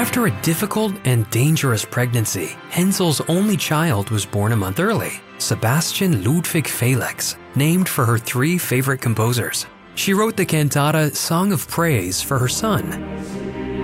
After a difficult and dangerous pregnancy, Hensel's only child was born a month early, Sebastian Ludwig Felix, named for her 3 favorite composers. She wrote the cantata Song of Praise for her son.